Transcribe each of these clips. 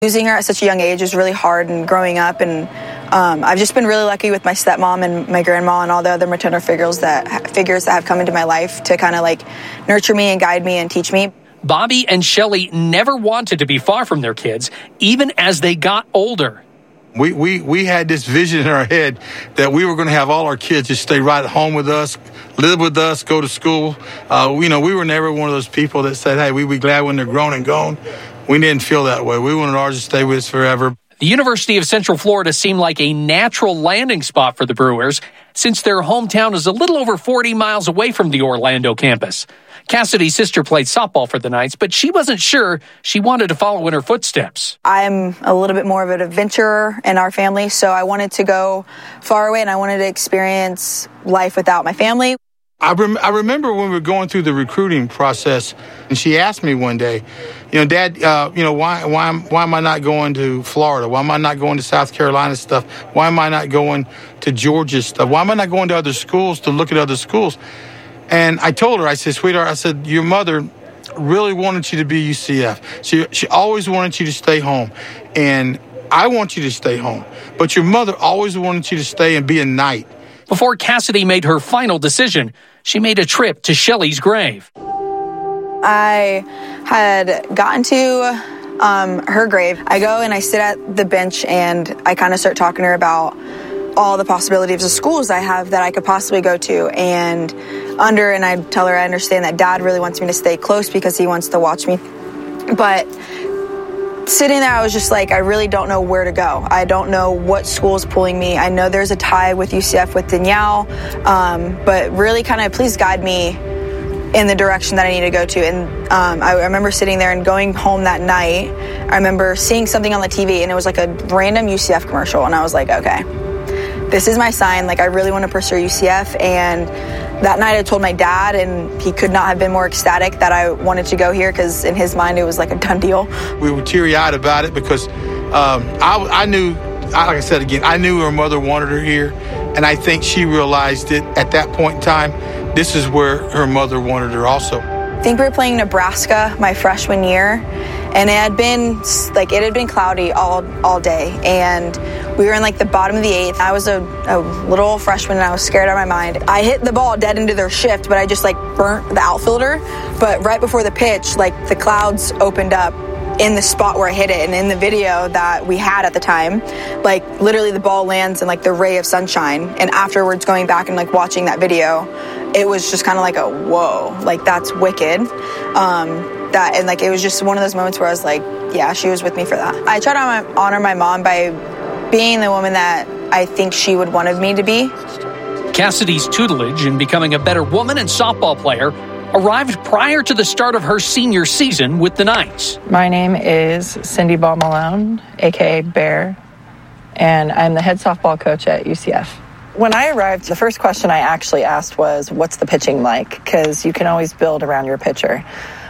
Losing her at such a young age is really hard, and growing up, and I've just been really lucky with my stepmom and my grandma and all the other maternal figures that have come into my life to kind of like nurture me and guide me and teach me. Bobby and Shelly never wanted to be far from their kids, even as they got older. We had this vision in our head that we were going to have all our kids just stay right at home with us, live with us, go to school. We were never one of those people that said, hey, we'd be glad when they're grown and gone. We didn't feel that way. We wanted ours to stay with us forever. The University of Central Florida seemed like a natural landing spot for the Brewers, since their hometown is a little over 40 miles away from the Orlando campus. Cassidy's sister played softball for the Knights, but she wasn't sure she wanted to follow in her footsteps. I'm a little bit more of an adventurer in our family, so I wanted to go far away, and I wanted to experience life without my family. I remember when we were going through the recruiting process, and she asked me one day, Dad, why am I not going to Florida? Why am I not going to South Carolina stuff? Why am I not going to Georgia stuff? Why am I not going to other schools to look at other schools? And I told her, I said, sweetheart, your mother really wanted you to be UCF. She always wanted you to stay home. And I want you to stay home. But your mother always wanted you to stay and be a Knight. Before Cassidy made her final decision, she made a trip to Shelly's grave. I had gotten to her grave. I go and I sit at the bench and I kind of start talking to her about all the possibilities of schools I have that I could possibly go to. And I tell her I understand that Dad really wants me to stay close because he wants to watch me. But sitting there, I was just like, I really don't know where to go. I don't know what school is pulling me. I know there's a tie with UCF with Danielle, but really kind of please guide me in the direction that I need to go to. And I remember sitting there and going home that night. I remember seeing something on the TV, and it was like a random UCF commercial, and I was like, okay, this is my sign. Like, I really want to pursue UCF. And that night I told my dad, and he could not have been more ecstatic that I wanted to go here, because in his mind it was like a done deal. We were teary-eyed about it because I knew, like I said again, I knew her mother wanted her here, and I think she realized it at that point in time. This is where her mother wanted her also. I think we were playing Nebraska my freshman year, and it had been cloudy all day, and we were in like the bottom of the eighth. I was a little freshman, and I was scared out of my mind. I hit the ball dead into their shift, but I just like burnt the outfielder. But right before the pitch, like the clouds opened up in the spot where I hit it. And in the video that we had at the time, like literally the ball lands in like the ray of sunshine. And afterwards going back and like watching that video, it was just kind of like a whoa, like that's wicked. And like it was just one of those moments where I was like, yeah, she was with me for that. I try to honor my mom by being the woman that I think she would want me to be. Cassidy's tutelage in becoming a better woman and softball player arrived prior to the start of her senior season with the Knights. My name is Cindy Ball Malone, a.k.a. Bear, and I'm the head softball coach at UCF. When I arrived, the first question I actually asked was, what's the pitching like? Because you can always build around your pitcher.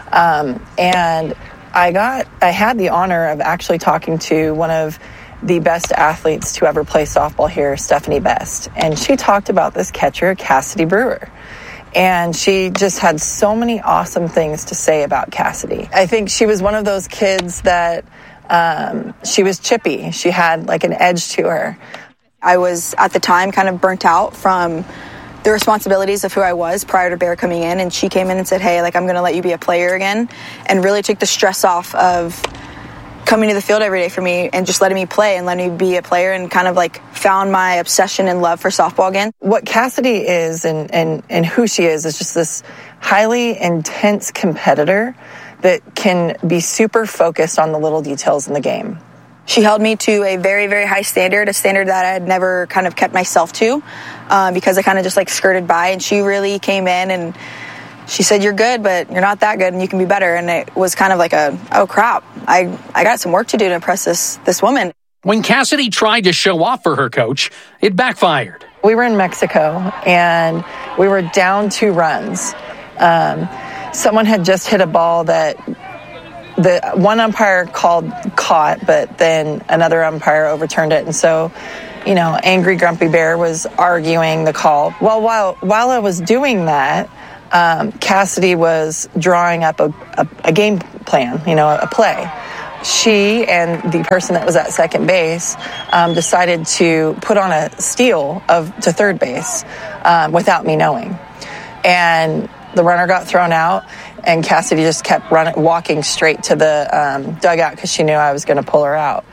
And I had the honor of actually talking to one of the best athletes to ever play softball here, Stephanie Best. And she talked about this catcher, Cassidy Brewer. And she just had so many awesome things to say about Cassidy. I think she was one of those kids that she was chippy. She had like an edge to her. I was at the time kind of burnt out from the responsibilities of who I was prior to Bear coming in. And she came in and said, hey, like I'm going to let you be a player again, and really took the stress off of coming to the field every day for me and just letting me play and letting me be a player, and kind of like found my obsession and love for softball again. What Cassidy is and who she is just this highly intense competitor that can be super focused on the little details in the game. She held me to a very, very high standard, a standard that I had never kind of kept myself to because I kind of just like skirted by. And she really came in and she said, you're good, but you're not that good and you can be better. And it was kind of like oh crap, I got some work to do to impress this woman. When Cassidy tried to show off for her coach, it backfired. We were in Mexico and we were down 2 runs. Someone had just hit a ball that the one umpire called caught, but then another umpire overturned it. And so, angry Grumpy Bear was arguing the call. Well, while I was doing that, Cassidy was drawing up a game plan, a play. she and the person that was at second base decided to put on a steal to third base without me knowing. And the runner got thrown out, and Cassidy just kept walking straight to the dugout because she knew I was going to pull her out.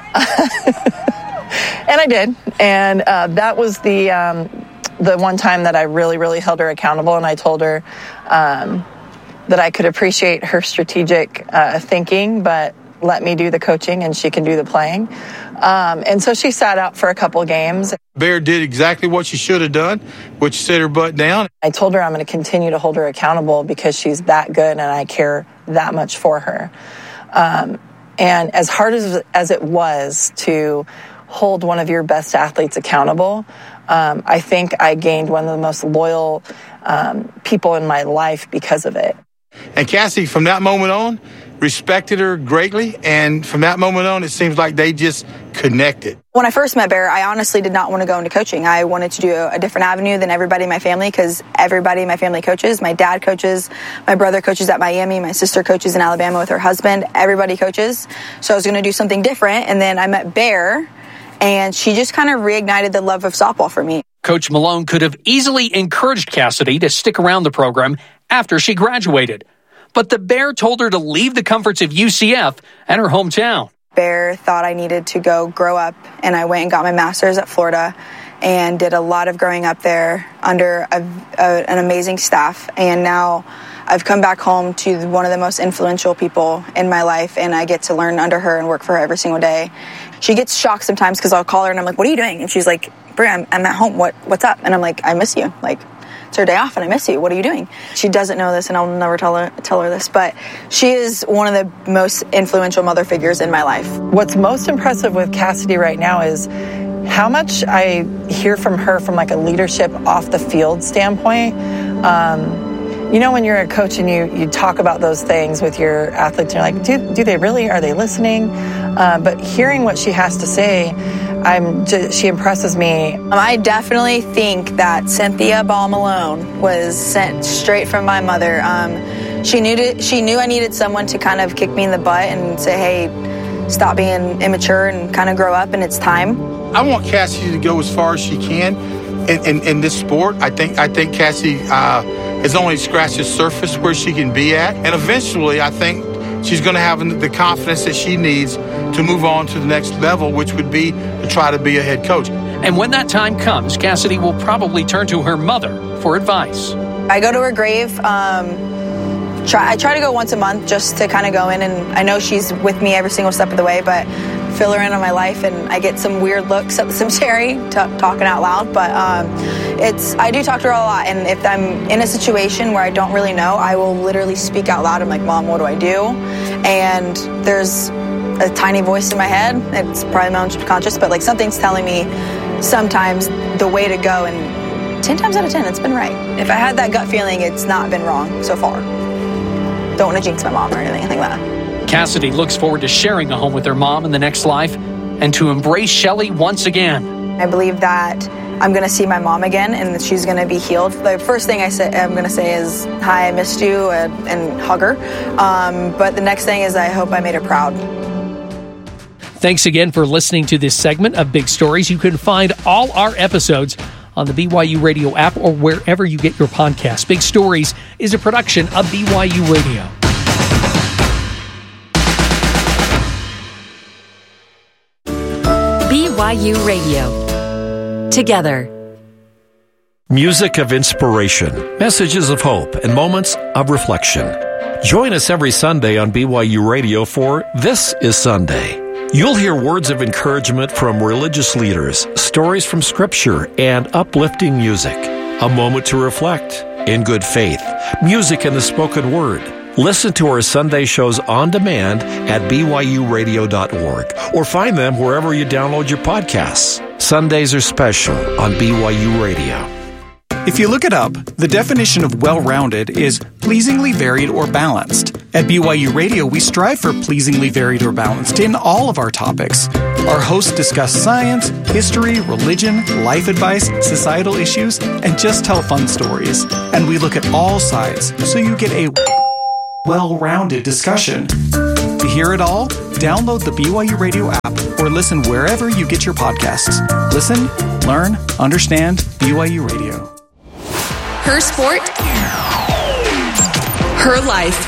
And I did. And that was the one time that I really, really held her accountable, and I told her that I could appreciate her strategic thinking, but let me do the coaching and she can do the playing. And so she sat out for a couple games. Bear did exactly what she should have done, which set her butt down. I told her I'm going to continue to hold her accountable because she's that good and I care that much for her. And as hard as it was to hold one of your best athletes accountable, I think I gained one of the most loyal people in my life because of it. And Cassie, from that moment on, respected her greatly, and from that moment on, it seems like they just connected. When I first met Bear, I honestly did not want to go into coaching. I wanted to do a different avenue than everybody in my family because everybody in my family coaches. My dad coaches, my brother coaches at Miami, my sister coaches in Alabama with her husband. Everybody coaches. So I was going to do something different, and then I met Bear, and she just kind of reignited the love of softball for me. Coach Malone could have easily encouraged Cassidy to stick around the program after she graduated. But the Bear told her to leave the comforts of UCF and her hometown. Bear thought I needed to go grow up, and I went and got my master's at Florida and did a lot of growing up there under an amazing staff. And now I've come back home to one of the most influential people in my life, and I get to learn under her and work for her every single day. She gets shocked sometimes because I'll call her and I'm like, "What are you doing?" And she's like, "Bri, I'm at home. What's up?" And I'm like, "I miss you. Like, it's her day off and I miss you. What are you doing?" She doesn't know this, and I'll never tell her this, but she is one of the most influential mother figures in my life. What's most impressive with Cassidy right now is how much I hear from her from like a leadership off the field standpoint. You know, when you're a coach and you talk about those things with your athletes, you're like, do they really? Are they listening? But hearing what she has to say, she impresses me. I definitely think that Cynthia Ball Malone was sent straight from my mother. She knew I needed someone to kind of kick me in the butt and say, "Hey, stop being immature and kind of grow up, and it's time." I want Cassie to go as far as she can in this sport. I think Cassie has only scratched the surface where she can be at, and eventually, I think she's going to have the confidence that she needs to move on to the next level, which would be to try to be a head coach. And when that time comes, Cassidy will probably turn to her mother for advice. I go to her grave. I try to go once a month just to kind of go in, and I know she's with me every single step of the way, but fill her in on my life, and I get some weird looks at the cemetery talking out loud, but I do talk to her a lot, and if I'm in a situation where I don't really know, I will literally speak out loud. I'm like, "Mom, what do I do?" And there's a tiny voice in my head. It's probably my own subconscious, but like something's telling me sometimes the way to go, and 10 times out of 10, it's been right. If I had that gut feeling, it's not been wrong so far. Don't want to jinx my mom or anything like that. Cassidy looks forward to sharing a home with her mom in the next life and to embrace Shelly once again. I believe that I'm going to see my mom again and that she's going to be healed. The first thing I'm going to say is, "Hi, I missed you," and hug her. But the next thing is I hope I made her proud. Thanks again for listening to this segment of Big Stories. You can find all our episodes on the BYU Radio app or wherever you get your podcasts. Big Stories is a production of BYU Radio. BYU Radio. Together. Music of inspiration, messages of hope, and moments of reflection. Join us every Sunday on BYU Radio for This is Sunday. You'll hear words of encouragement from religious leaders, stories from Scripture, and uplifting music. A moment to reflect in good faith. Music and the spoken word. Listen to our Sunday shows on demand at BYURadio.org or find them wherever you download your podcasts. Sundays are special on BYU Radio. If you look it up, the definition of well-rounded is pleasingly varied or balanced. At BYU Radio, we strive for pleasingly varied or balanced in all of our topics. Our hosts discuss science, history, religion, life advice, societal issues, and just tell fun stories. And we look at all sides, so you get a well-rounded discussion. hear it all? Download the BYU Radio app or listen wherever you get your podcasts. Listen, learn, understand BYU Radio. Her sport, her life.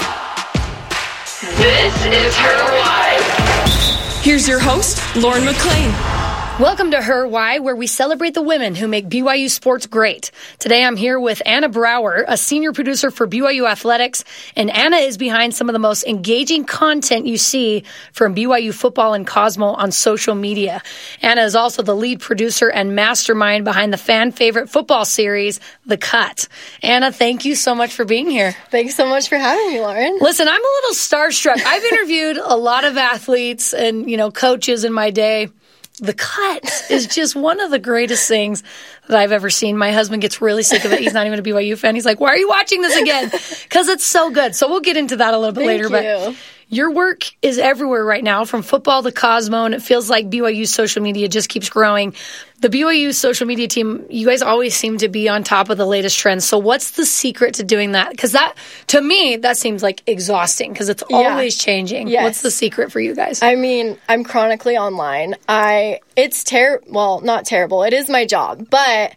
This is Her Why. Here's your host, Lauren McLean. Welcome to Her Why, where we celebrate the women who make BYU sports great. Today I'm here with Anna Brower, a senior producer for BYU Athletics, and Anna is behind some of the most engaging content you see from BYU football and Cosmo on social media. Anna is also the lead producer and mastermind behind the fan favorite football series, The Cut. Anna, thank you so much for being here. Thanks so much for having me, Lauren. Listen, I'm a little starstruck. I've interviewed a lot of athletes and, coaches in my day. The Cut is just one of the greatest things that I've ever seen. My husband gets really sick of it. He's not even a BYU fan. He's like, why are you watching this again? Because it's so good. So we'll get into that a little bit later. But your work is everywhere right now, from football to Cosmo, and it feels like BYU's social media just keeps growing. The BYU social media team, you guys always seem to be on top of the latest trends. So what's the secret to doing that? Because that, to me, that seems like exhausting because it's always changing. Yes. What's the secret for you guys? I mean, I'm chronically online. It's well, not terrible. It is my job, but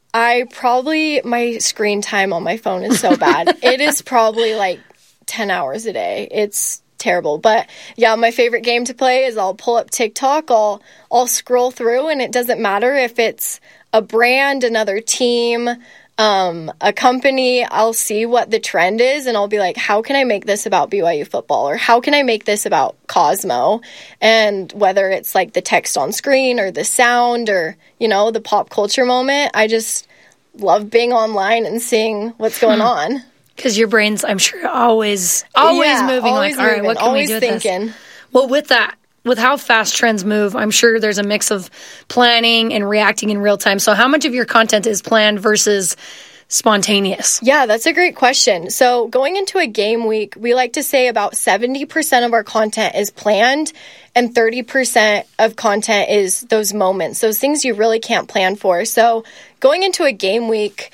my screen time on my phone is so bad. It is probably like 10 hours a day. It's terrible. But yeah, my favorite game to play is I'll pull up TikTok, I'll scroll through, and it doesn't matter if it's a brand, another team, a company. I'll see what the trend is and I'll be like, how can I make this about BYU football, or how can I make this about Cosmo? And whether it's like the text on screen or the sound or, the pop culture moment, I just love being online and seeing what's going on. Because your brain's, I'm sure, always moving. All right, what can we do with this? Well, with how fast trends move, I'm sure there's a mix of planning and reacting in real time. So how much of your content is planned versus spontaneous? Yeah, that's a great question. So going into a game week, we like to say about 70% of our content is planned and 30% of content is those moments, those things you really can't plan for. So going into a game week,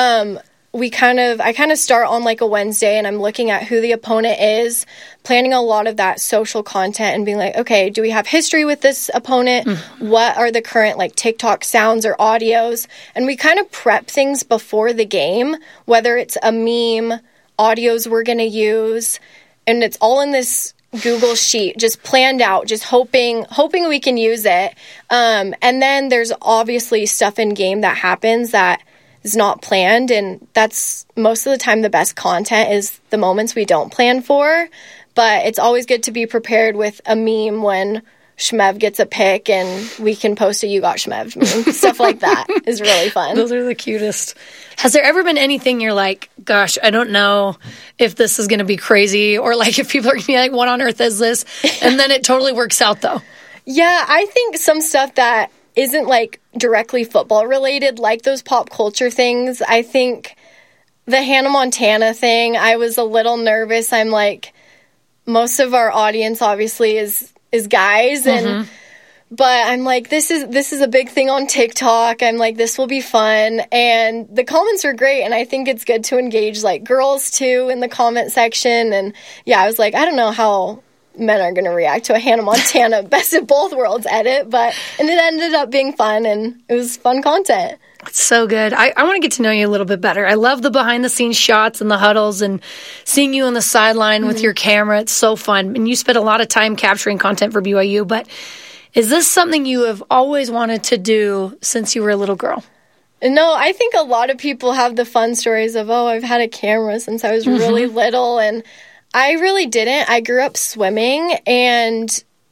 I kind of start on like a Wednesday and I'm looking at who the opponent is, planning a lot of that social content and being like, okay, do we have history with this opponent? What are the current like TikTok sounds or audios? And we kind of prep things before the game, whether it's a meme, audios we're going to use, and it's all in this Google sheet, just planned out, just hoping we can use it. And then there's obviously stuff in game that happens that is not planned, and that's most of the time the best content is the moments we don't plan for. But it's always good to be prepared with a meme when Shmev gets a pick and we can post a You Got Shmev meme. Stuff like that is really fun. Those are the cutest. Has there ever been anything you're like, gosh, I don't know if this is going to be crazy, or like if people are going to be like, what on earth is this? And then it totally works out though. Yeah, I think some stuff that isn't like directly football related, like those pop culture things. I think the Hannah Montana thing, I was a little nervous. I'm like, most of our audience obviously is guys, and but I'm like, this is a big thing on TikTok. I'm like, this will be fun, and the comments were great, and I think it's good to engage like girls too in the comment section. And yeah, I was like, I don't know how men are going to react to a Hannah Montana Best of Both Worlds edit, and it ended up being fun, and it was fun content. It's so good. I want to get to know you a little bit better. I love the behind-the-scenes shots and the huddles and seeing you on the sideline with your camera. It's so fun. And you spent a lot of time capturing content for BYU, but is this something you have always wanted to do since you were a little girl? No, I think a lot of people have the fun stories of, I've had a camera since I was really little, and I really didn't. I grew up swimming, and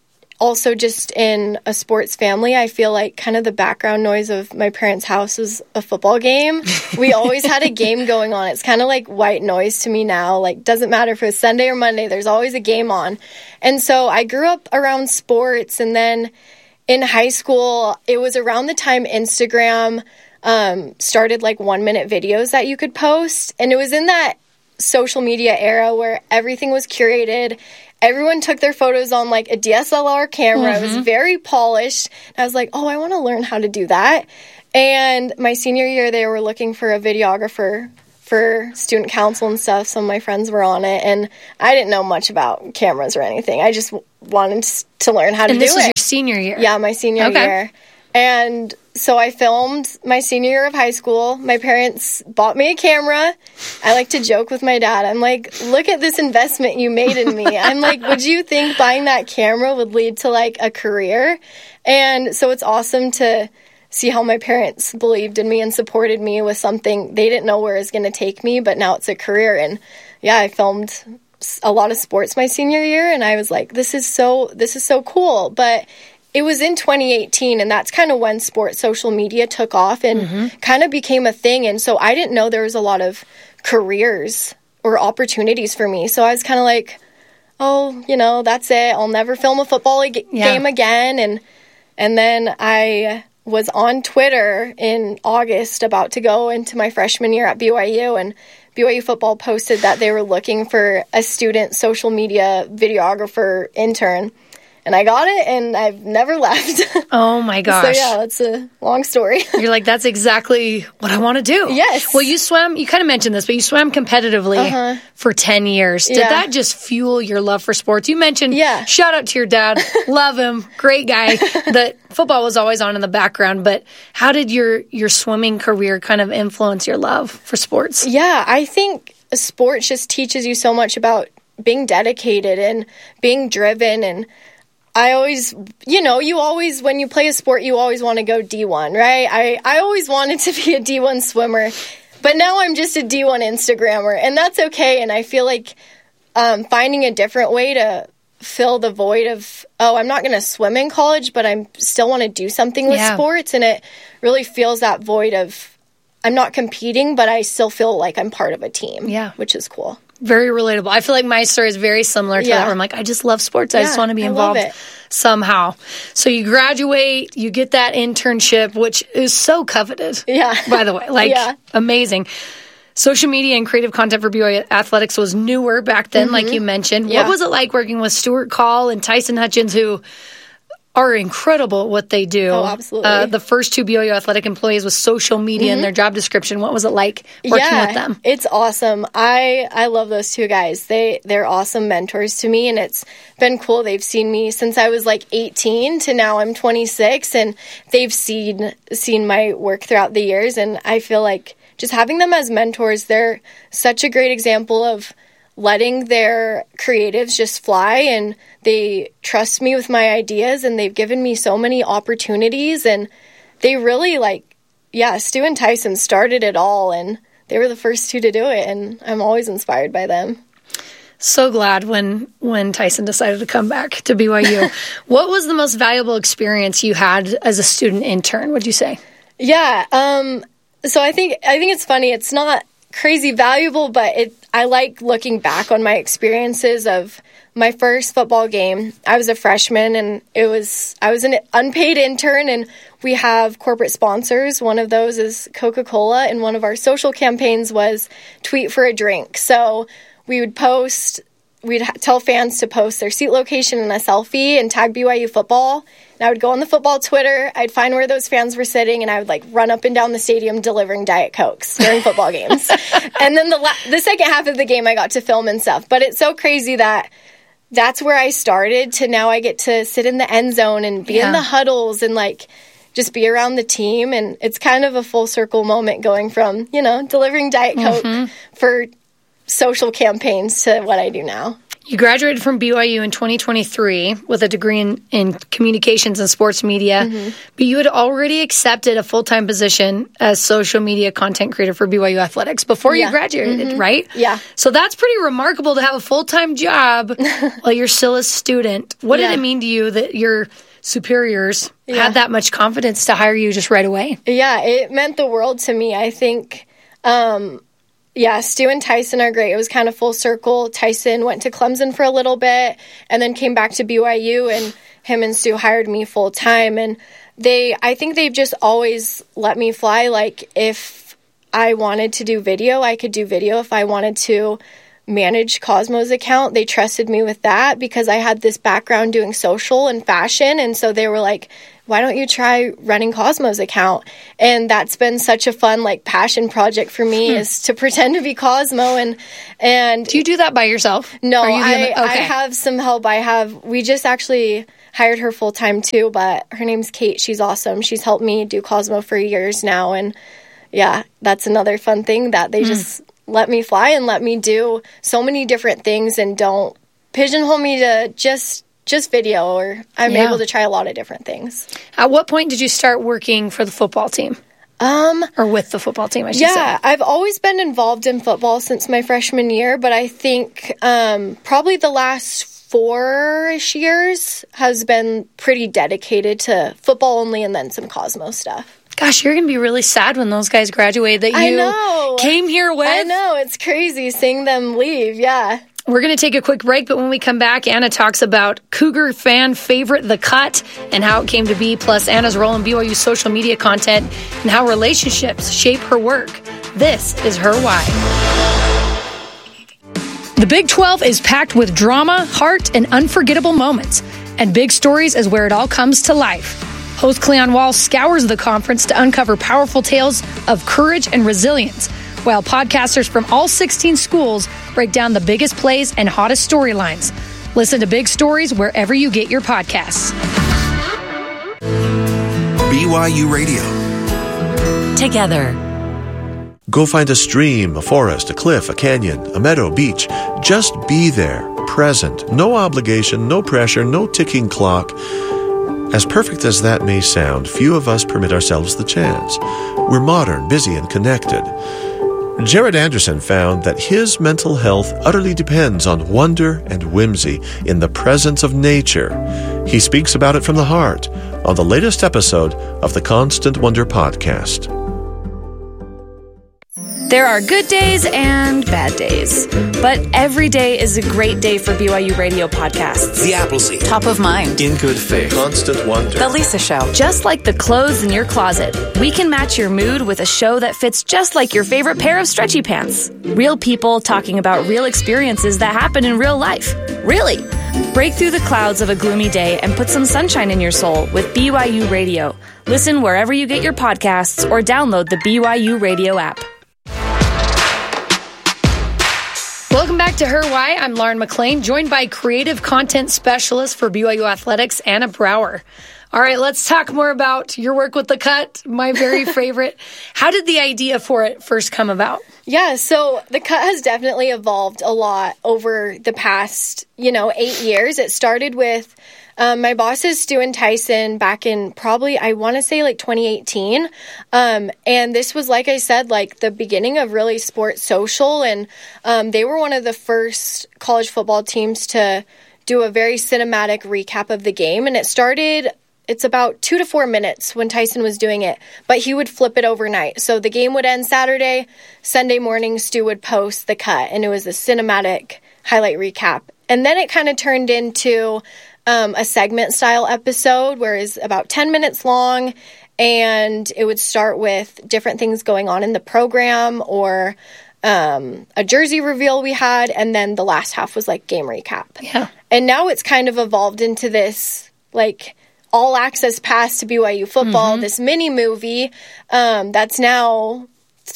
also just in a sports family. I feel like kind of the background noise of my parents' house was a football game. We always had a game going on. It's kind of like white noise to me now. Like, doesn't matter if it's Sunday or Monday, there's always a game on. And so I grew up around sports, and then in high school, it was around the time Instagram started like 1-minute videos that you could post. And it was in that social media era where everything was curated. Everyone took their photos on like a DSLR camera. It was very polished. And I was like, I want to learn how to do that. And my senior year, they were looking for a videographer for for student council and stuff. Some of my friends were on it, and I didn't know much about cameras or anything. I just wanted to learn how to do it. And this was your senior year? Yeah, my senior year. And so I filmed my senior year of high school. My parents bought me a camera. I like to joke with my dad. I'm like, look at this investment you made in me. I'm like, would you think buying that camera would lead to like a career? And so it's awesome to see how my parents believed in me and supported me with something they didn't know where it was going to take me, but now it's a career. And yeah, I filmed a lot of sports my senior year, and I was like, this is so cool. But it was in 2018, and that's kind of when sports social media took off and kind of became a thing. And so I didn't know there was a lot of careers or opportunities for me. So I was kind of like, oh, you know, that's it. I'll never film a football game again. And then I was on Twitter in August about to go into my freshman year at BYU, and BYU football posted that they were looking for a student social media videographer intern. And I got it, and I've never left. Oh, my gosh. So, yeah, that's a long story. You're like, that's exactly what I want to do. Yes. Well, you kind of mentioned this, but you swam competitively for 10 years. Did that just fuel your love for sports? You mentioned, shout out to your dad. Love him. Great guy. The football was always on in the background, but how did your swimming career kind of influence your love for sports? Yeah, I think sports just teaches you so much about being dedicated and being driven. And I always, when you play a sport, you always want to go D1, right? I always wanted to be a D1 swimmer, but now I'm just a D1 Instagrammer, and that's okay. And I feel like finding a different way to fill the void of, I'm not going to swim in college, but I still want to do something with sports, and it really fills that void of, I'm not competing, but I still feel like I'm part of a team, which is cool. Very relatable. I feel like my story is very similar to that, where I'm like, I just love sports. I just want to be involved somehow. So you graduate, you get that internship, which is so coveted. Yeah. By the way, amazing. Social media and creative content for BYU Athletics was newer back then, like you mentioned. What was it like working with Stuart Call and Tyson Hutchins, who are incredible at what they do? Oh, absolutely. The first two BYU athletic employees with social media in their job description. What was it like working with them? It's awesome. I love those two guys. They're awesome mentors to me, and it's been cool. They've seen me since I was like 18 to now I'm 26, and they've seen my work throughout the years, and I feel like just having them as mentors, they're such a great example of letting their creatives just fly, and they trust me with my ideas, and they've given me so many opportunities, and they really Stu and Tyson started it all, and they were the first two to do it, and I'm always inspired by them. So glad when Tyson decided to come back to BYU. What was the most valuable experience you had as a student intern, would you say? Yeah, so I think it's funny. It's not crazy valuable, but I like looking back on my experiences of my first football game. I was a freshman, and I was an unpaid intern, and we have corporate sponsors. One of those is Coca-Cola, and one of our social campaigns was Tweet for a Drink. So we'd tell fans to post their seat location and a selfie and tag BYU football. And I would go on the football Twitter. I'd find where those fans were sitting, and I would run up and down the stadium delivering Diet Cokes during football games. And then the second half of the game, I got to film and stuff. But it's so crazy that's where I started to now I get to sit in the end zone and be in the huddles and just be around the team. And it's kind of a full circle moment going from, delivering Diet Coke for social campaigns to what I do now. You graduated from BYU in 2023 with a degree in communications and sports media, but you had already accepted a full-time position as social media content creator for BYU Athletics before you graduated, right? Yeah. So that's pretty remarkable to have a full-time job while you're still a student. What did it mean to you that your superiors had that much confidence to hire you just right away? Yeah, it meant the world to me. I think Stu and Tyson are great. It was kind of full circle. Tyson went to Clemson for a little bit and then came back to BYU, and him and Stu hired me full time. And I think they've just always let me fly. If I wanted to do video, I could do video. If I wanted to manage Cosmo's account. They trusted me with that because I had this background doing social and fashion. And so they were like, why don't you try running Cosmo's account? And that's been such a fun, like, passion project for me is to pretend to be Cosmo. And do you do that by yourself? No, I have some help. We just actually hired her full time too, but her name's Kate. She's awesome. She's helped me do Cosmo for years now. And yeah, that's another fun thing that they just let me fly and let me do so many different things and don't pigeonhole me to just video, or I'm able to try a lot of different things. At what point did you start working for the football team? Or with the football team, I should say. Yeah, I've always been involved in football since my freshman year, but I think probably the last 4-ish years has been pretty dedicated to football only and then some Cosmo stuff. Gosh, you're going to be really sad when those guys graduate that you came here with. I know, it's crazy seeing them leave, yeah. We're going to take a quick break, but when we come back, Anna talks about Cougar fan favorite, The Cut, and how it came to be, plus Anna's role in BYU's social media content and how relationships shape her work. This is Her Why. The Big 12 is packed with drama, heart, and unforgettable moments. And Big Stories is where it all comes to life. Host Cleon Wall scours the conference to uncover powerful tales of courage and resilience, while podcasters from all 16 schools break down the biggest plays and hottest storylines. Listen to Big Stories wherever you get your podcasts. BYU Radio. Together. Go find a stream, a forest, a cliff, a canyon, a meadow, beach. Just be there, present. No obligation, no pressure, no ticking clock. As perfect as that may sound, few of us permit ourselves the chance. We're modern, busy, and connected. Jared Anderson found that his mental health utterly depends on wonder and whimsy in the presence of nature. He speaks about it from the heart on the latest episode of the Constant Wonder podcast. There are good days and bad days, but every day is a great day for BYU Radio podcasts. The Appleseed. Top of Mind. In Good Faith. Constant Wonder. The Lisa Show. Just like the clothes in your closet, we can match your mood with a show that fits just like your favorite pair of stretchy pants. Real people talking about real experiences that happen in real life. Really. Break through the clouds of a gloomy day and put some sunshine in your soul with BYU Radio. Listen wherever you get your podcasts or download the BYU Radio app. Welcome back to Her Why. I'm Lauren McLean, joined by creative content specialist for BYU Athletics, Anna Brower. All right, let's talk more about your work with The Cut, my very favorite. How did the idea for it first come about? Yeah, so The Cut has definitely evolved a lot over the past, 8 years. It started with my bosses, Stu and Tyson, back in probably, I want to say 2018. And this was, like I said, the beginning of really sports social. And they were one of the first college football teams to do a very cinematic recap of the game. And it's about 2 to 4 minutes when Tyson was doing it, but he would flip it overnight. So the game would end Saturday, Sunday morning, Stu would post The Cut, and it was a cinematic highlight recap. And then it kind of turned into a segment style episode where it's about 10 minutes long, and it would start with different things going on in the program or a jersey reveal we had, and then the last half was game recap. Yeah. And now it's kind of evolved into this all access pass to BYU football, this mini movie that's now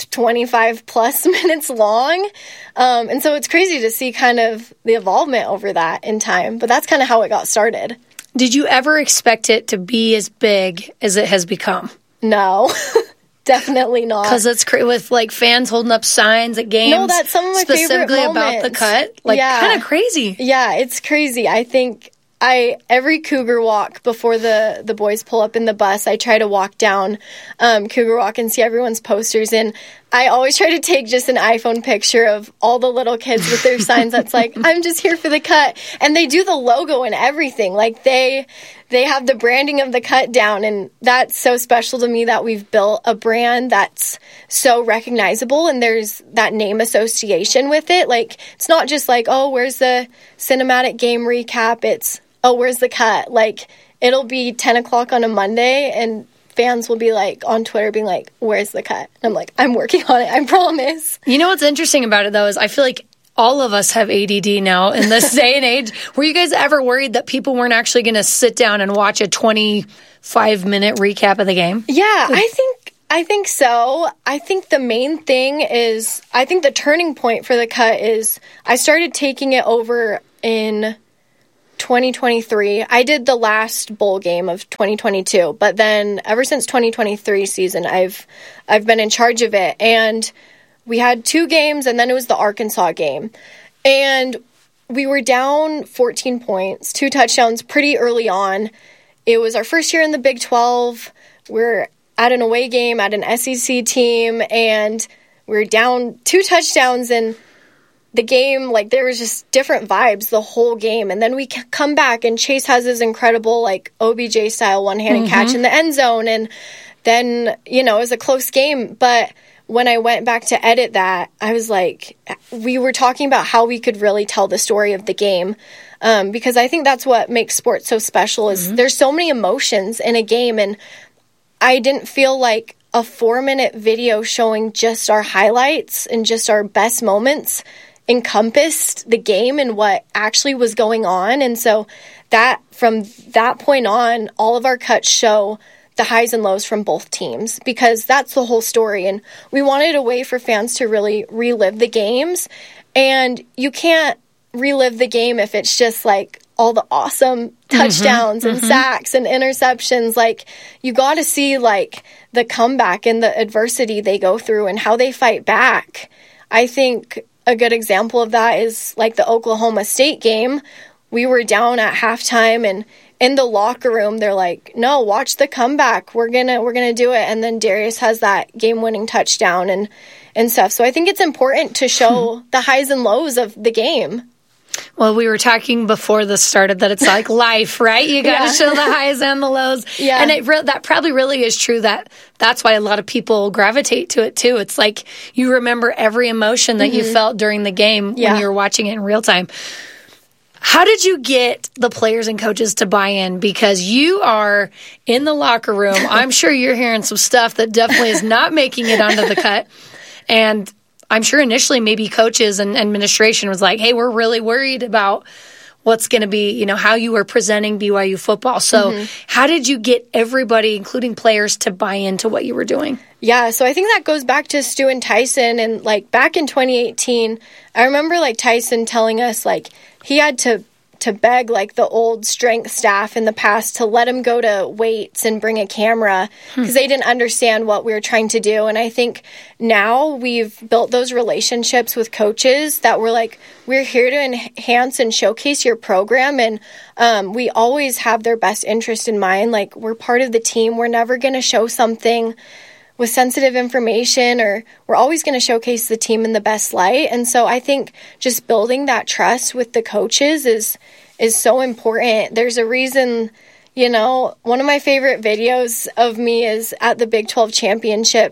25 plus minutes long. And so it's crazy to see kind of the evolvement over that in time. But that's kind of how it got started. Did you ever expect it to be as big as it has become? No, definitely not. Because it's with fans holding up signs at games. No, that's some of my favorite moments. Specifically about The Cut. Kind of crazy. Yeah, it's crazy. I think every Cougar Walk before the boys pull up in the bus, I try to walk down Cougar Walk and see everyone's posters, and I always try to take just an iPhone picture of all the little kids with their signs that's I'm just here for The Cut. And they do the logo and everything. They have the branding of The Cut down, and that's so special to me that we've built a brand that's so recognizable and there's that name association with it. It's not just oh, where's the cinematic game recap? It's, oh, where's The Cut? It'll be 10 o'clock on a Monday, and fans will be on Twitter being where's The Cut? And I'm I'm working on it, I promise. You know what's interesting about it, though, is I feel all of us have ADD now in this day and age. Were you guys ever worried that people weren't actually going to sit down and watch a 25-minute recap of the game? Yeah, I think so. I think the main thing is, I think the turning point for the cut is I started taking it over in 2023. I did the last bowl game of 2022, but then ever since 2023 season, I've been in charge of it. And we had 2 games, and then it was the Arkansas game. And we were down 14 points, 2 touchdowns pretty early on. It was our first year in the Big 12. We're at an away game at an SEC team, and we were down 2 touchdowns, and the game, like, there was just different vibes the whole game. And then we come back, and Chase has this incredible, like, OBJ-style one-handed catch in the end zone. And then, it was a close game. But when I went back to edit that, I was like, we were talking about how we could really tell the story of the game. Because I think that's what makes sports so special is there's so many emotions in a game. And I didn't feel like a 4-minute video showing just our highlights and just our best moments encompassed the game and what actually was going on. And so that from that point on, all of our cuts show the highs and lows from both teams, because that's the whole story. And we wanted a way for fans to really relive the games. And you can't relive the game if it's just like all the awesome touchdowns and sacks and interceptions. Like, you got to see like the comeback and the adversity they go through and how they fight back. I think a good example of that is like the Oklahoma State game. We were down at halftime, and in the locker room, they're like, no, watch the comeback. We're gonna do it. And then Darius has that game-winning touchdown and stuff. So I think it's important to show the highs and lows of the game. Well, we were talking before this started that it's like life, right? You got to show the highs and the lows. Yeah. And that probably really is true. That's why a lot of people gravitate to it, too. It's like you remember every emotion that you felt during the game when you were watching it in real time. How did you get the players and coaches to buy in? Because you are in the locker room. I'm sure you're hearing some stuff that definitely is not making it onto the cut. And I'm sure initially maybe coaches and administration was like, hey, we're really worried about what's going to be, how you were presenting BYU football. So how did you get everybody, including players, to buy into what you were doing? Yeah, so I think that goes back to Stu and Tyson. And like back in 2018, I remember like Tyson telling us like he had to beg like the old strength staff in the past to let him go to weights and bring a camera because they didn't understand what we were trying to do. And I think now we've built those relationships with coaches that we're like, we're here to enhance and showcase your program. And we always have their best interest in mind. Like, we're part of the team. We're never going to show something with sensitive information, or we're always going to showcase the team in the best light. And so I think just building that trust with the coaches is so important. There's a reason, one of my favorite videos of me is at the Big 12 championship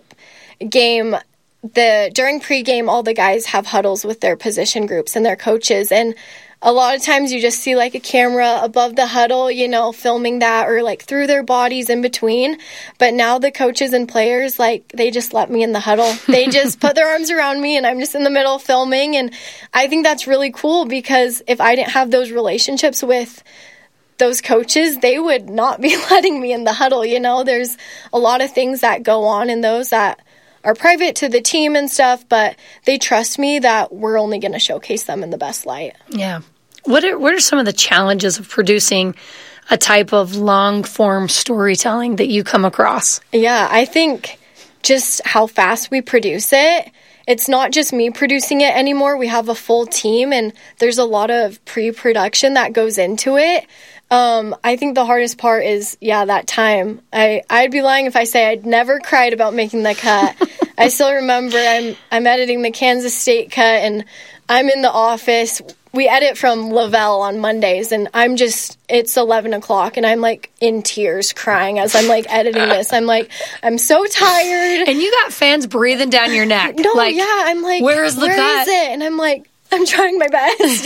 game. During pregame, all the guys have huddles with their position groups and their coaches. And a lot of times you just see like a camera above the huddle, filming that, or like through their bodies in between. But now the coaches and players, like, they just let me in the huddle. They just put their arms around me and I'm just in the middle filming. And I think that's really cool, because if I didn't have those relationships with those coaches, they would not be letting me in the huddle. There's a lot of things that go on in those that are private to the team and stuff, but they trust me that we're only going to showcase them in the best light. Yeah. What are some of the challenges of producing a type of long-form storytelling that you come across? Yeah, I think just how fast we produce it. It's not just me producing it anymore. We have a full team, and there's a lot of pre-production that goes into it. I think the hardest part is, that time. I'd be lying if I say I'd never cried about making the cut. I still remember I'm editing the Kansas State cut, and I'm in the office. We edit from Lavelle on Mondays, and it's 11 o'clock, and I'm like in tears crying as I'm like editing this. I'm like, I'm so tired. And you got fans breathing down your neck. No, I'm like, where is the cut? Where is it? And I'm like, I'm trying my best,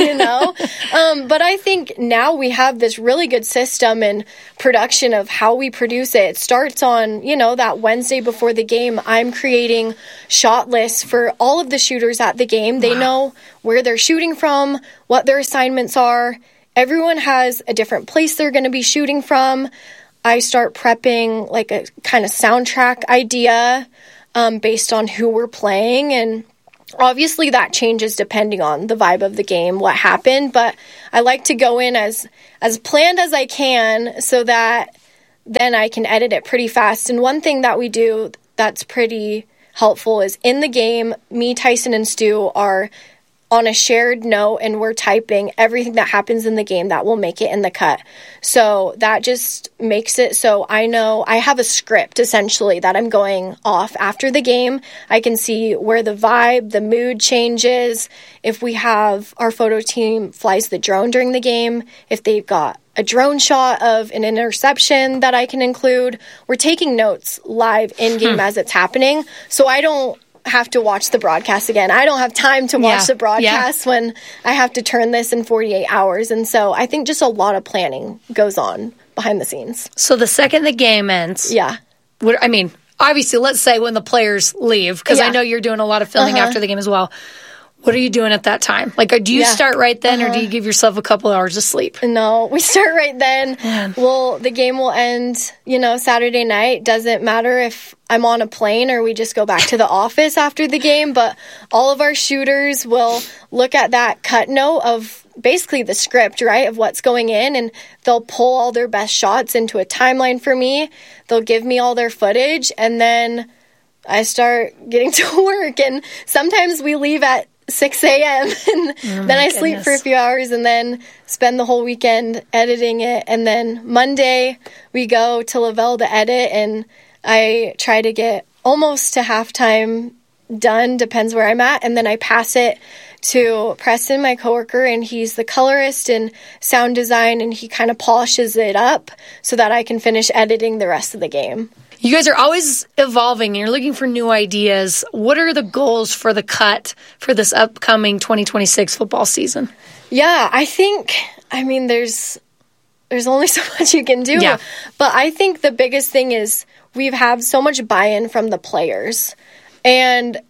But I think now we have this really good system and production of how we produce it. It starts on, that Wednesday before the game. I'm creating shot lists for all of the shooters at the game. They know where they're shooting from, what their assignments are. Everyone has a different place they're going to be shooting from. I start prepping like a kind of soundtrack idea based on who we're playing, and obviously that changes depending on the vibe of the game, what happened, but I like to go in as planned as I can so that then I can edit it pretty fast. And one thing that we do that's pretty helpful is in the game, me, Tyson, and Stu are on a shared note, and we're typing everything that happens in the game that will make it in the cut. So that just makes it so I know I have a script, essentially, that I'm going off after the game. I can see where the vibe, the mood changes, if we have our photo team flies the drone during the game, if they've got a drone shot of an interception that I can include. We're taking notes live in-game as it's happening, so I don't have to watch the broadcast again. I don't have time to watch the broadcast when I have to turn this in 48 hours. And so I think just a lot of planning goes on behind the scenes. So the second the game ends. Yeah. Obviously, let's say when the players leave, because I know you're doing a lot of filming after the game as well. What are you doing at that time? Like, do you start right then, or do you give yourself a couple hours of sleep? No, we start right then. The game will end, Saturday night. Doesn't matter if I'm on a plane or we just go back to the office after the game, but all of our shooters will look at that cut note of basically the script, right, of what's going in, and they'll pull all their best shots into a timeline for me. They'll give me all their footage, and then I start getting to work, and sometimes we leave at 6 a.m. and then I sleep for a few hours and then spend the whole weekend editing it. And then Monday we go to Lavelle to edit, and I try to get almost to halftime done, depends where I'm at. And then I pass it to Preston, my coworker, and he's the colorist and sound design, and he kind of polishes it up so that I can finish editing the rest of the game. You guys are always evolving, and you're looking for new ideas. What are the goals for the cut for this upcoming 2026 football season? Yeah, I think, there's only so much you can do. Yeah. But I think the biggest thing is we've had so much buy-in from the players. And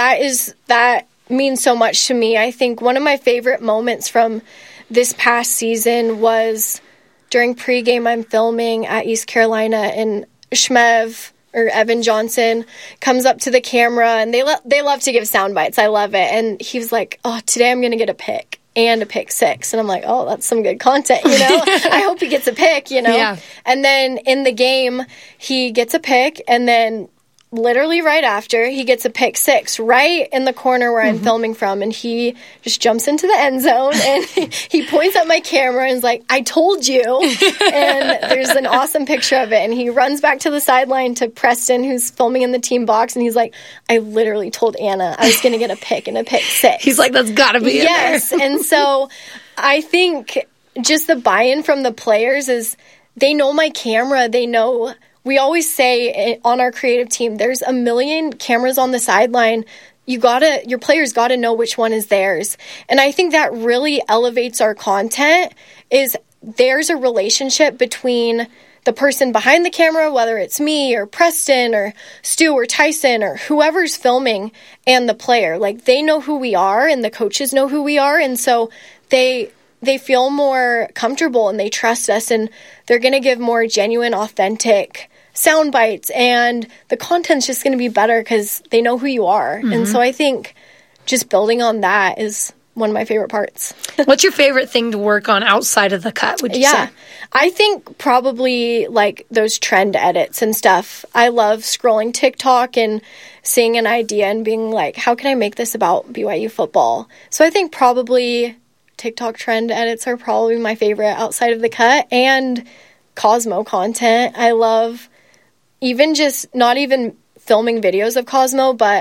that means so much to me. I think one of my favorite moments from this past season was during pregame. I'm filming at East Carolina, and Shmev or Evan Johnson comes up to the camera, and they love to give sound bites. I love it. And he was like, "Oh, today I'm going to get a pick and a pick six." And I'm like, "Oh, that's some good content, I hope he gets a pick, Yeah. And then in the game, he gets a pick, and then literally right after, he gets a pick six right in the corner where I'm filming from, and he just jumps into the end zone, and he points at my camera and is like, "I told you." And there's an awesome picture of it, and he runs back to the sideline to Preston, who's filming in the team box, and he's like, "I literally told Anna I was going to get a pick and a pick six." He's like, "That's got to be yes. And so I think just the buy-in from the players is they know my camera, they know. We always say on our creative team, there's a million cameras on the sideline. Your players gotta know which one is theirs. And I think that really elevates our content, is there's a relationship between the person behind the camera, whether it's me or Preston or Stu or Tyson or whoever's filming, and the player. Like, they know who we are, and the coaches know who we are, and so they feel more comfortable, and they trust us, and they're going to give more genuine, authentic sound bites, and the content's just going to be better because they know who you are. And so I think just building on that is one of my favorite parts. What's your favorite thing to work on outside of the cut, would you say? I think probably like those trend edits and stuff. I love scrolling TikTok and seeing an idea and being like, how can I make this about BYU football? So I think probably TikTok trend edits are probably my favorite outside of the cut, and Cosmo content. I love even just not even filming videos of Cosmo, but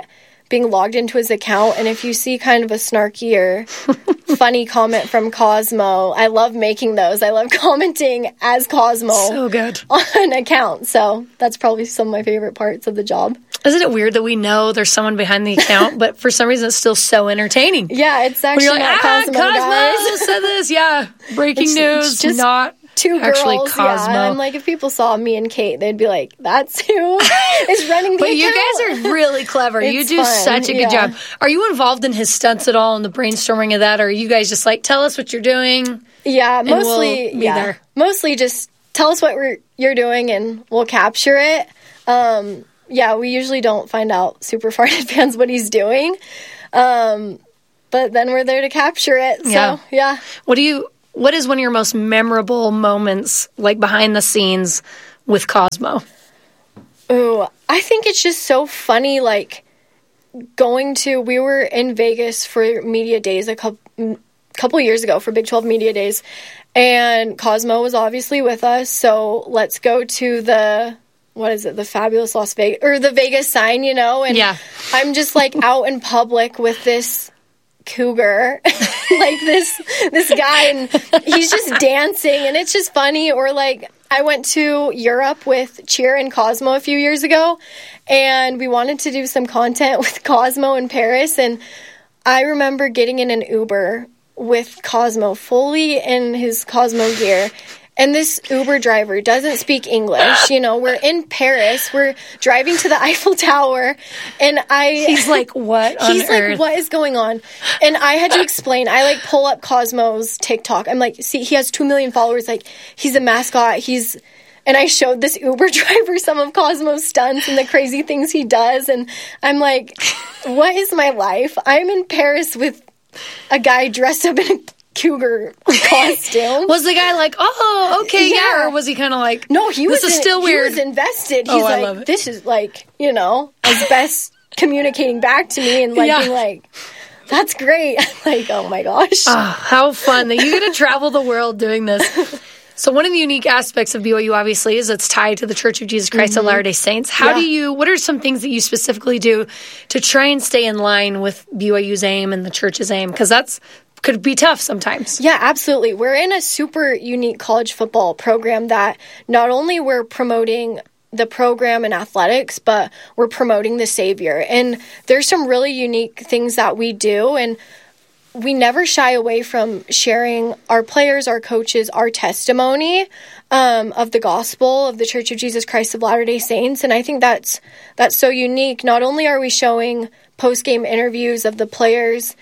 being logged into his account, and if you see kind of a snarky or funny comment from Cosmo, I love making those. I love commenting as Cosmo. So good. On an account. So that's probably some of my favorite parts of the job. Isn't it weird that we know there's someone behind the account, but for some reason it's still so entertaining? Yeah, it's actually when you're like, not Cosmo, Cosmo said this. Yeah, breaking news, just not two actually girls. Cosmo. Yeah, and like if people saw me and Kate, they'd be like, "That's who is running the But account." you guys are really clever. You It's do fun, such a good job. Are you involved in his stunts at all in the brainstorming of that, or are you guys just like, tell us what you're doing? Yeah, mostly. We'll be there. Mostly just tell us what you're doing, and we'll capture it. Yeah, we usually don't find out super far in advance what he's doing, but then we're there to capture it. So yeah. What is one of your most memorable moments, like behind the scenes, with Cosmo? Ooh, I think it's just so funny. Like we were in Vegas for media days a couple years ago for Big 12 media days, and Cosmo was obviously with us. So let's go to the fabulous Las Vegas, or the Vegas sign, and I'm just like out in public with this cougar, like this guy, and he's just dancing, and it's just funny. Or like I went to Europe with Cheer and Cosmo a few years ago, and we wanted to do some content with Cosmo in Paris, and I remember getting in an Uber with Cosmo fully in his Cosmo gear. And this Uber driver doesn't speak English. We're in Paris. We're driving to the Eiffel Tower. And he's like, what on He's earth? like, what is going on? And I had to explain. I like pull up Cosmo's TikTok. I'm like, see, he has 2 million followers. Like, he's a mascot. And I showed this Uber driver some of Cosmo's stunts and the crazy things he does. And I'm like, what is my life? I'm in Paris with a guy dressed up in a cougar costume. Was the guy like, oh, okay, yeah, or was he kind of like, no, he was still weird. He was invested. Oh, He's I like, love it. This is like, as best communicating back to me and like being like, that's great. I'm like, oh my gosh. How fun that you get to travel the world doing this. So one of the unique aspects of BYU, obviously, is it's tied to the Church of Jesus Christ of Latter-day Saints. What are some things that you specifically do to try and stay in line with BYU's aim and the church's aim? Because could be tough sometimes. Yeah, absolutely. We're in a super unique college football program that not only we're promoting the program and athletics, but we're promoting the Savior. And there's some really unique things that we do, and we never shy away from sharing our players, our coaches, our testimony of the gospel of the Church of Jesus Christ of Latter-day Saints. And I think that's so unique. Not only are we showing post-game interviews of the players,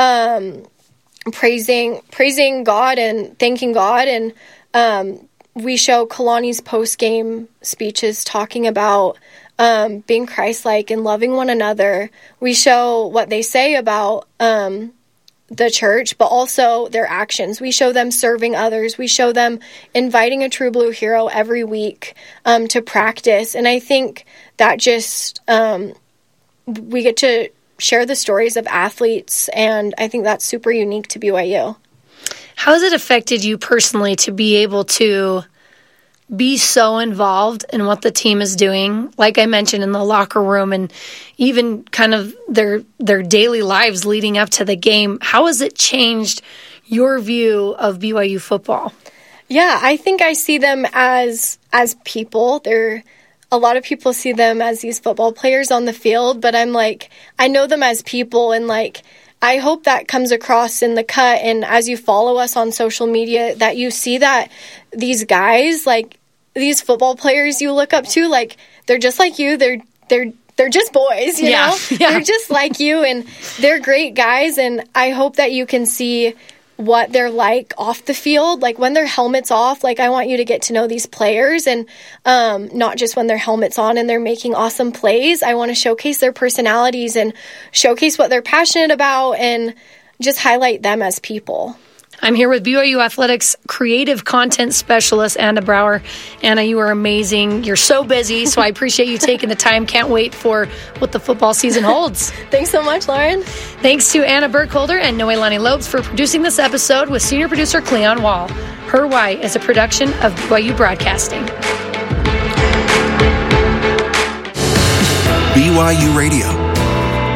praising God and thanking God, and we show Kalani's post-game speeches talking about being Christ-like and loving one another. We show what they say about the church, but also their actions. We show them serving others. We show them inviting a True Blue hero every week to practice. And I think that just we get to share the stories of athletes, and I think that's super unique to BYU. How has it affected you personally to be able to be so involved in what the team is doing, like I mentioned, in the locker room and even kind of their daily lives leading up to the game? How has it changed your view of BYU football? Yeah, I think I see them as people. A lot of people see them as these football players on the field, but I'm like, I know them as people, and like, I hope that comes across in the cut, and as you follow us on social media, that you see that these guys, like these football players you look up to, like they're just like you. They're just boys, you know? Yeah. They're just like you, and they're great guys, and I hope that you can see what they're like off the field, like when their helmet's off. Like, I want you to get to know these players, and not just when their helmet's on and they're making awesome plays. I want to showcase their personalities and showcase what they're passionate about and just highlight them as people. I'm here with BYU Athletics Creative Content Specialist, Anna Brower. Anna, you are amazing. You're so busy, so I appreciate you taking the time. Can't wait for what the football season holds. Thanks so much, Lauren. Thanks to Anna Burkholder and Noelani Lopes for producing this episode with senior producer Cleon Wall. Her Why is a production of BYU Broadcasting. BYU Radio.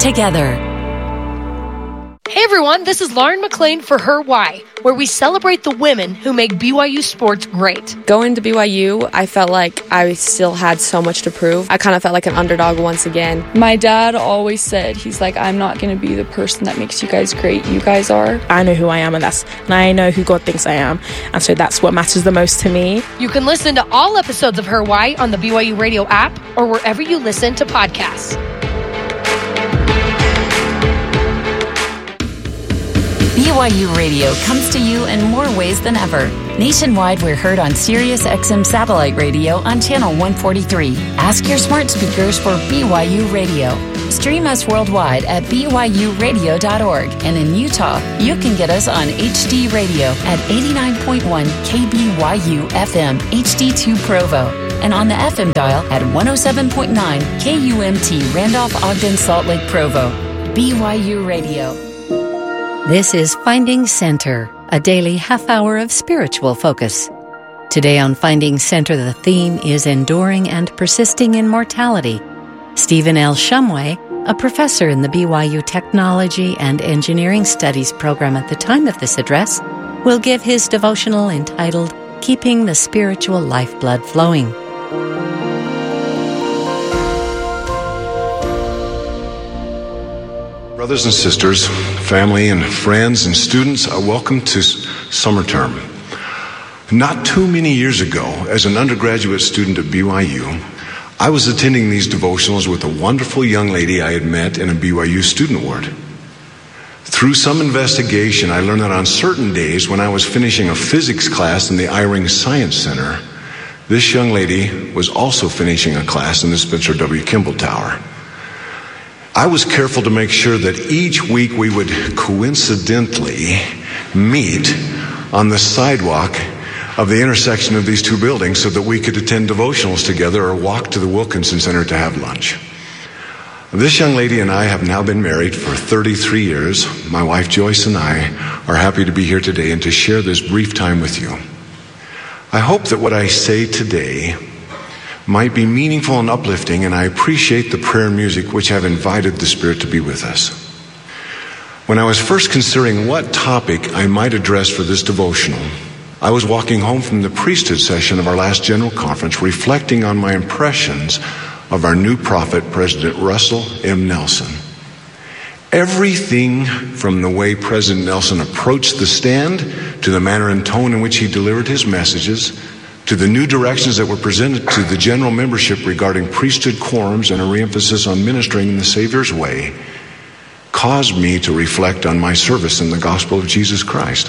Together. Hey everyone, this is Lauren McLean for Her Why, where we celebrate the women who make BYU sports great. Going to BYU, I felt like I still had so much to prove. I kind of felt like an underdog once again. My dad always said, he's like, I'm not going to be the person that makes you guys great. You guys are. I know who I am, and I know who God thinks I am. And so that's what matters the most to me. You can listen to all episodes of Her Why on the BYU Radio app or wherever you listen to podcasts. BYU Radio comes to you in more ways than ever. Nationwide, we're heard on Sirius XM satellite radio on channel 143. Ask your smart speakers for BYU Radio. Stream us worldwide at byuradio.org. And in Utah, you can get us on HD Radio at 89.1 KBYU FM HD2 Provo. And on the FM dial at 107.9 KUMT Randolph Ogden Salt Lake Provo. BYU Radio. This is Finding Center, a daily half hour of spiritual focus. Today on Finding Center, the theme is Enduring and Persisting in Mortality. Stephen L. Shumway, a professor in the BYU Technology and Engineering Studies program at the time of this address, will give his devotional entitled Keeping the Spiritual Lifeblood Flowing. Brothers and sisters, family and friends and students, welcome to summer term. Not too many years ago, as an undergraduate student at BYU, I was attending these devotionals with a wonderful young lady I had met in a BYU student ward. Through some investigation, I learned that on certain days when I was finishing a physics class in the Eyring Science Center, this young lady was also finishing a class in the Spencer W. Kimball Tower. I was careful to make sure that each week we would coincidentally meet on the sidewalk of the intersection of these two buildings so that we could attend devotionals together or walk to the Wilkinson Center to have lunch. This young lady and I have now been married for 33 years. My wife Joyce and I are happy to be here today and to share this brief time with you. I hope that what I say today might be meaningful and uplifting, and I appreciate the prayer and music which have invited the Spirit to be with us. When I was first considering what topic I might address for this devotional, I was walking home from the priesthood session of our last general conference, reflecting on my impressions of our new prophet, President Russell M. Nelson. Everything from the way President Nelson approached the stand, to the manner and tone in which he delivered his messages, to the new directions that were presented to the general membership regarding priesthood quorums and a reemphasis on ministering in the Savior's way, caused me to reflect on my service in the gospel of Jesus Christ.